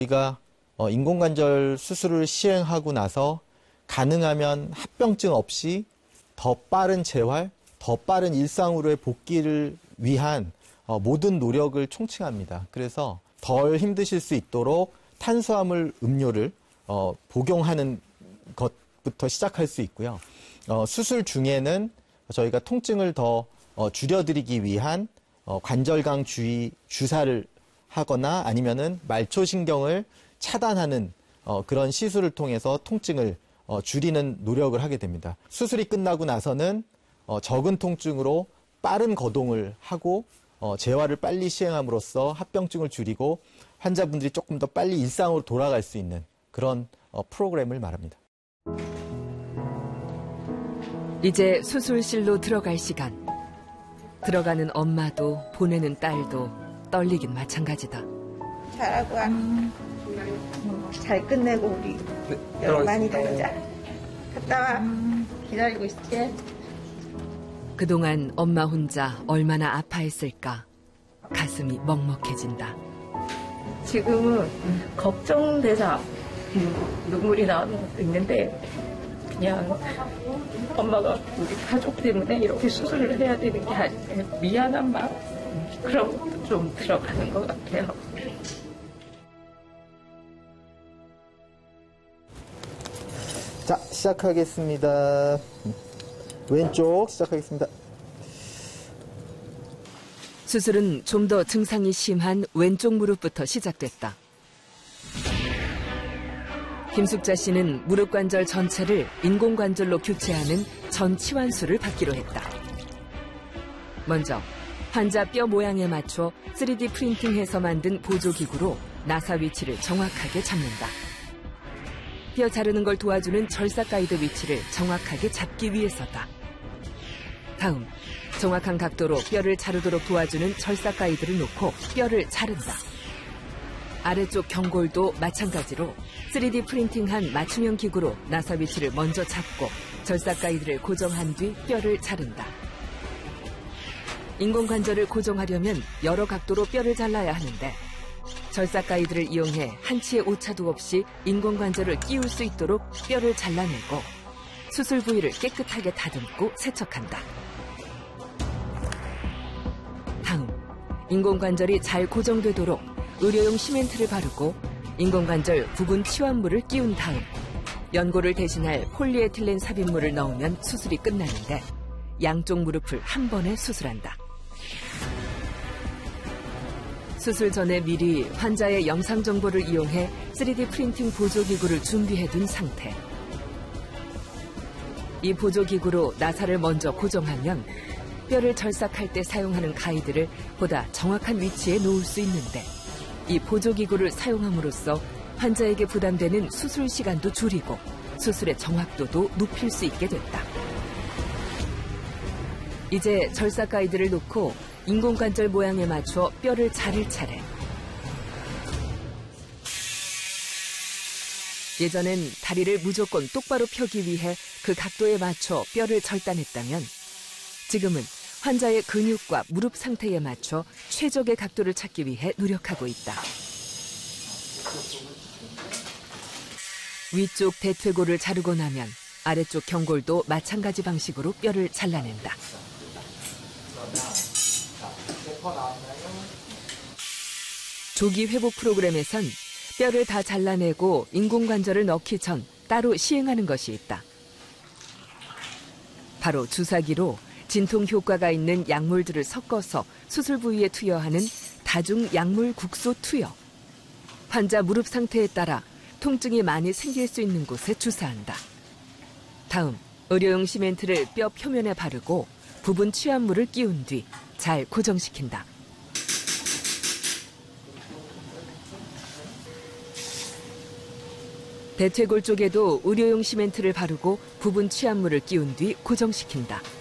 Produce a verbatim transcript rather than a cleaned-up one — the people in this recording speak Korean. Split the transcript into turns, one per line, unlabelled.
우리가 인공관절 수술을 시행하고 나서 가능하면 합병증 없이 더 빠른 재활, 더 빠른 일상으로의 복귀를 위한 모든 노력을 총칭합니다. 그래서 덜 힘드실 수 있도록 탄수화물 음료를 복용하는 것부터 시작할 수 있고요. 수술 중에는 저희가 통증을 더 줄여드리기 위한 관절강 주위 주사를 하거나 아니면은 말초신경을 차단하는 그런 시술을 통해서 통증을 줄이는 노력을 하게 됩니다. 수술이 끝나고 나서는 적은 통증으로 빠른 거동을 하고 재활을 빨리 시행함으로써 합병증을 줄이고 환자분들이 조금 더 빨리 일상으로 돌아갈 수 있는 그런 프로그램을 말합니다.
이제 수술실로 들어갈 시간. 들어가는 엄마도 보내는 딸도 떨리긴 마찬가지다.
잘하고 와. 잘 끝내고 우리 여행 많이 다니자. 갔다 와. 기다리고 있을게.
그동안 엄마 혼자 얼마나 아파했을까. 가슴이 먹먹해진다.
지금은 걱정돼서 눈물이 나오는 것도 있는데 그냥 엄마가 우리 가족 때문에 이렇게 수술을 해야 되는 게 아닌데 미안한 마음 그런 것도 좀 들어가는 것 같아요.
자, 시작하겠습니다. 왼쪽 시작하겠습니다.
수술은 좀 더 증상이 심한 왼쪽 무릎부터 시작됐다. 김숙자 씨는 무릎 관절 전체를 인공관절로 교체하는 전치환술을 받기로 했다. 먼저 환자 뼈 모양에 맞춰 쓰리디 프린팅해서 만든 보조기구로 나사 위치를 정확하게 잡는다. 뼈 자르는 걸 도와주는 절삭 가이드 위치를 정확하게 잡기 위해서다. 다음, 정확한 각도로 뼈를 자르도록 도와주는 절삭 가이드를 놓고 뼈를 자른다. 아래쪽 경골도 마찬가지로 쓰리디 프린팅한 맞춤형 기구로 나사 위치를 먼저 잡고 절삭 가이드를 고정한 뒤 뼈를 자른다. 인공관절을 고정하려면 여러 각도로 뼈를 잘라야 하는데 절삭 가이드를 이용해 한치의 오차도 없이 인공관절을 끼울 수 있도록 뼈를 잘라내고 수술 부위를 깨끗하게 다듬고 세척한다. 다음, 인공관절이 잘 고정되도록 의료용 시멘트를 바르고 인공관절 부분 치환물을 끼운 다음 연고를 대신할 폴리에틸렌 삽입물을 넣으면 수술이 끝나는데 양쪽 무릎을 한 번에 수술한다. 수술 전에 미리 환자의 영상 정보를 이용해 쓰리디 프린팅 보조기구를 준비해둔 상태. 이 보조기구로 나사를 먼저 고정하면 뼈를 절삭할 때 사용하는 가이드를 보다 정확한 위치에 놓을 수 있는데 이 보조기구를 사용함으로써 환자에게 부담되는 수술 시간도 줄이고 수술의 정확도도 높일 수 있게 됐다. 이제 절삭 가이드를 놓고 인공관절 모양에 맞춰 뼈를 자를 차례. 예전엔 다리를 무조건 똑바로 펴기 위해 그 각도에 맞춰 뼈를 절단했다면 지금은 환자의 근육과 무릎 상태에 맞춰 최적의 각도를 찾기 위해 노력하고 있다. 위쪽 대퇴골을 자르고 나면 아래쪽 경골도 마찬가지 방식으로 뼈를 잘라낸다. 조기 회복 프로그램에선 뼈를 다 잘라내고 인공관절을 넣기 전 따로 시행하는 것이 있다. 바로 주사기로 진통 효과가 있는 약물들을 섞어서 수술 부위에 투여하는 다중 약물 국소 투여. 환자 무릎 상태에 따라 통증이 많이 생길 수 있는 곳에 주사한다. 다음, 의료용 시멘트를 뼈 표면에 바르고 부분 치환물을 끼운 뒤 잘 고정시킨다. 대퇴골 쪽에도 의료용 시멘트를 바르고 부분 치환물을 끼운 뒤 고정시킨다.